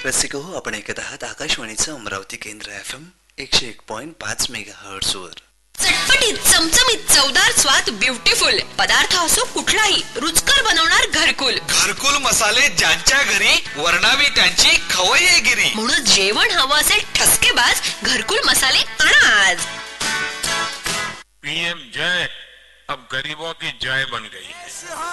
रसिको हो, आपण ऐकत आहात आकाशवाणीचं अमरावती केंद्र FM 101.5 मेगाहर्ट्झ वर. चटपटीत चमचमीत चवदार स्वाद ब्युटिफुल पदार्थ असो कुठलाही रुचकर बनवणार घरकुल. घरकुल मसाले ज्यांच्या घरी वर्णावी त्यांची खवय्येगिरी. म्हणून जेवण हवं असेल ठसकेबाज घरकुल मसाले आणा आज. पीएम जय अब गरीबों की जय बन गई है.